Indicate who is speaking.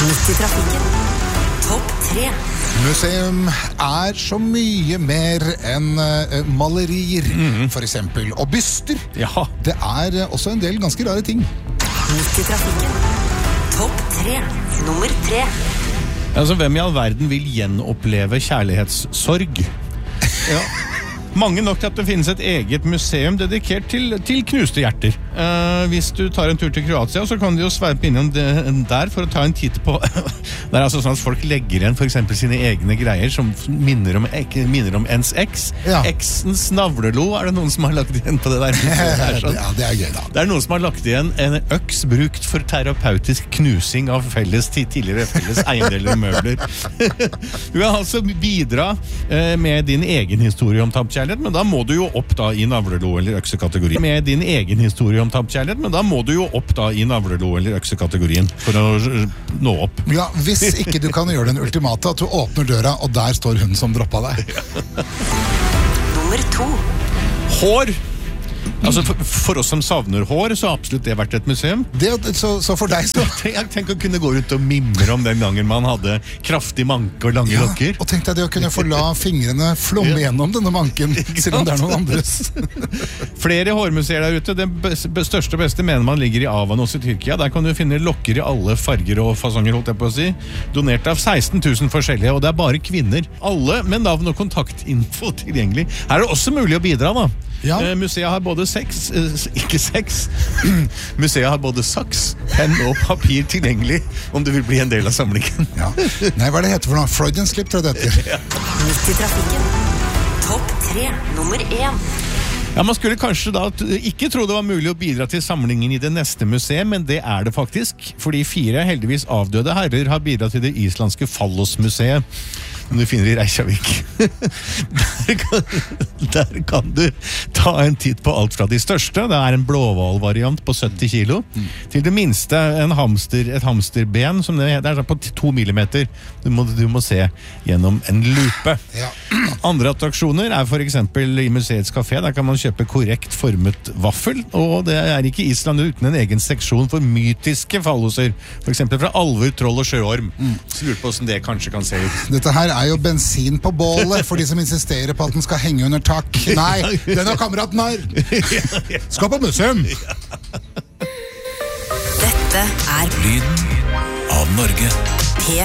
Speaker 1: Midt i trafikken. Topp 3.
Speaker 2: Museum så mye mer enn malerier, for eksempel, og byster.
Speaker 3: Ja.
Speaker 2: Det også en del ganske rare ting.
Speaker 1: Midt i trafikken. Topp 3. Nummer 3.
Speaker 3: Altså, hvem i all verden vil gjenoppleve kjærlighetssorg? Ja. Mange nok til at det finnes et eget museum dedikert til knuste hjerter. Hvis du tar en tur til Kroatia, så kan du jo sveipe innom der for å ta en titt på det altså sånn at folk legger igjen for eksempel sine egne greier som minner om ens eks.
Speaker 2: Ja.
Speaker 3: Eksens navlelo det noen som har lagt igjen på det der. Sånn.
Speaker 2: Ja, det gøy da.
Speaker 3: Det noen som har lagt igjen en øks brukt for terapeutisk knusing av tidligere felles eiendeler og møbler. Du kan altså bidra med din egen historie om tapt kjærlighet, men da må du jo opp da i navlelo eller øksekategorien. Med din egen historie om tapt kjærlighet, men da må du jo opp da i navlelo eller øksekategorien for å nå opp.
Speaker 2: Ja, hvis ikke du kan gjøre den ultimate, at du åpner døra, og der står hun som droppet deg.
Speaker 1: Nummer 2.
Speaker 3: Hår! Altså for oss som savner hår, så har absolutt det vært et museum.
Speaker 2: Så for deg så...
Speaker 3: Tenk å kunne gå rundt og mimre om den gangen man hadde kraftig manke og lange lokker.
Speaker 2: Og tenk deg det å kunne få la fingrene flomme gjennom denne manken, selv om det noen andres.
Speaker 3: Flere hårmuseer der ute. Det største og beste mener man ligger i Avanos i Tyrkia. Der kan du finne lokker i alle farger og fasonger, holdt jeg på å si. Donert av 16 000 forskjellige, og det bare kvinner. Alle med navn og kontaktinfo tilgjengelig. Her det også mulig å bidra da.
Speaker 2: Ja.
Speaker 3: Museet har både Museet har både saks, penn og papir tilgjengelig om du vil bli en del av samlingen.
Speaker 2: Ja. Nei, hva det heter for noe? Freudian slip, tror jeg det heter.
Speaker 3: Ja.
Speaker 1: Midt i trafikken. Topp 3. Nummer 1.
Speaker 3: Ja, man skulle kanskje da ikke tro det var mulig å bidra til samlingen i det neste museet, men det det faktisk, fordi 4 heldigvis avdøde herrer har bidratt til det islandske Fallosmuseet, som du finner i Reykjavik. Der kan du ta en titt på alt fra de største, det en blåhvalvariant på 70 kilo, til det minste et hamsterben, som det på 2 millimeter. Du må se gjennom en lupe.
Speaker 2: Ja.
Speaker 3: Andre attraksjoner for eksempel i museets kafé, der kan man kjøpe korrekt formet vaffel, og det ikke Island uten en egen seksjon for mytiske falloser, for eksempel fra alver, troll og sjøorm. Så lurer på hvordan det kanskje kan se ut.
Speaker 2: Dette her jo bensin på bålet for de som insisterer på at den skal henge under tak. Nei, den har kameraten her. Skal på museum.
Speaker 1: Dette
Speaker 4: Lyden av Norge.